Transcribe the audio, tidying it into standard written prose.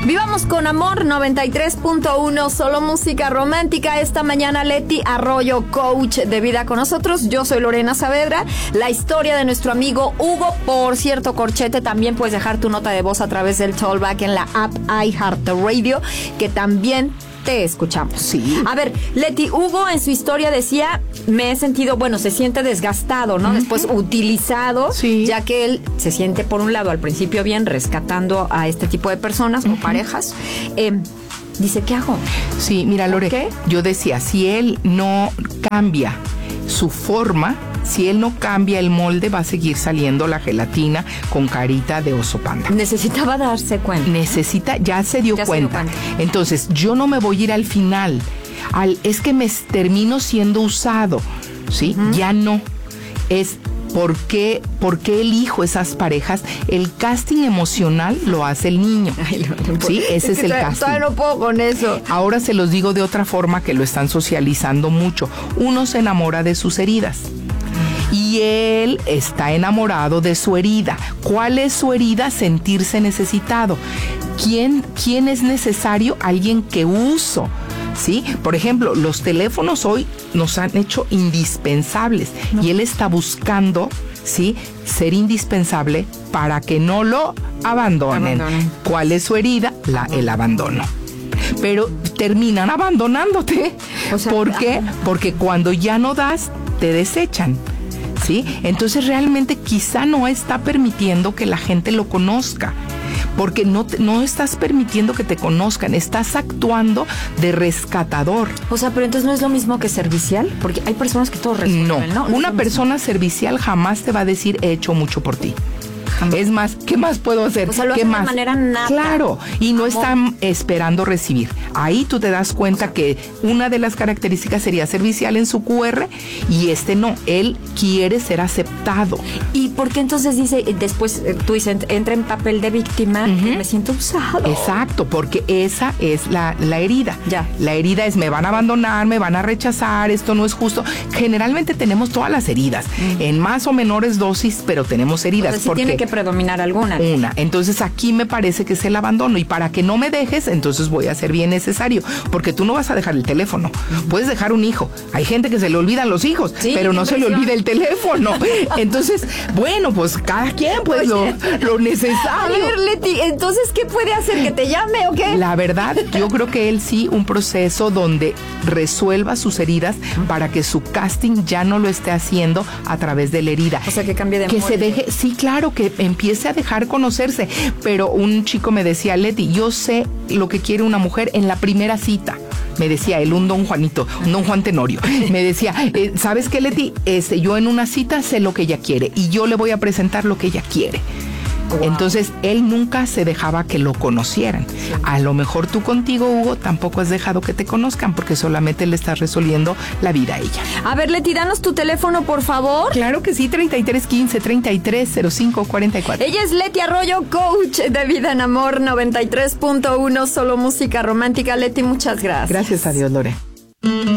Vivamos con amor, 93.1, solo música romántica. Esta mañana Leti Arroyo, coach de vida con nosotros. Yo soy Lorena Saavedra. La historia de nuestro amigo Hugo, por cierto, corchete, también puedes dejar tu nota de voz a través del Tollback en la app iHeartRadio, que también te escuchamos. Sí. A ver, Leti, Hugo en su historia decía, me he sentido, bueno, se siente desgastado, ¿no? Después utilizado, sí, ya que él se siente, por un lado, al principio bien, rescatando a este tipo de personas o parejas. Dice, ¿qué hago? Sí, mira, Lore, ¿qué? yo decía, si él no cambia su forma, si él no cambia el molde, va a seguir saliendo la gelatina con carita de oso panda. Necesitaba darse cuenta. Ya se dio cuenta. Entonces, yo no me voy a ir al final. Es que me termino siendo usado, ¿sí? Ya no. Es ¿por qué elijo esas parejas? El casting emocional lo hace el niño. Ay, sí, ese es el casting. Todavía no puedo con eso. Ahora se los digo de otra forma, que lo están socializando mucho. Uno se enamora de sus heridas. Y él está enamorado de su herida. ¿Cuál es su herida? Sentirse necesitado. ¿Quién es necesario? Alguien que uso. ¿Sí? Por ejemplo, los teléfonos hoy nos han hecho indispensables. Y él está buscando, ¿sí?, ser indispensable para que no lo abandonen. ¿Cuál es su herida? El abandono. Pero terminan abandonándote. O sea, ¿por qué? Porque cuando ya no das, te desechan. ¿Sí? Entonces realmente quizá no está permitiendo que la gente lo conozca, porque no estás permitiendo que te conozcan, estás actuando de rescatador. O sea, pero entonces no es lo mismo que servicial, porque hay personas que todo resuelven, ¿no? Una persona servicial jamás te va a decir, he hecho mucho por ti. Es más, ¿qué más puedo hacer? O sea, lo ¿Qué hacen más? de manera nata. Claro, y no están esperando recibir. Ahí tú te das cuenta que una de las características sería servicial en su QR y no. Él quiere ser aceptado. ¿Y por qué entonces dice, después tú dices, entra en papel de víctima, y me siento usado? Exacto, porque esa es la herida. Ya. La herida es, me van a abandonar, me van a rechazar, esto no es justo. Generalmente tenemos todas las heridas, en más o menores dosis, pero tenemos heridas. O sea, sí tiene que predominar alguna. Entonces aquí me parece que es el abandono, y para que no me dejes, entonces voy a ser bien necesario, porque tú no vas a dejar el teléfono, puedes dejar un hijo. Hay gente que se le olvidan los hijos, sí, pero no se le olvida el teléfono. Entonces, bueno, pues cada quien pues lo necesario. A ver, Leti, entonces, ¿qué puede hacer? ¿Que te llame o qué? La verdad, yo creo que él sí, un proceso donde resuelva sus heridas para que su casting ya no lo esté haciendo a través de la herida. O sea, que cambie de que se deje, sí, claro, que empiece a dejar conocerse. Pero un chico me decía, Leti, yo sé lo que quiere una mujer en la primera cita. Me decía él, un don Juanito, un don Juan Tenorio. Me decía, ¿sabes qué, Leti? Yo en una cita sé lo que ella quiere y yo le voy a presentar lo que ella quiere. Wow. Entonces, él nunca se dejaba que lo conocieran. A lo mejor tú contigo, Hugo, tampoco has dejado que te conozcan porque solamente le estás resolviendo la vida a ella. A ver, Leti, danos tu teléfono, por favor. Claro que sí, 3315-330544. Ella es Leti Arroyo, coach de vida en amor, 93.1, solo música romántica. Leti, muchas gracias. Gracias a Dios, Lore.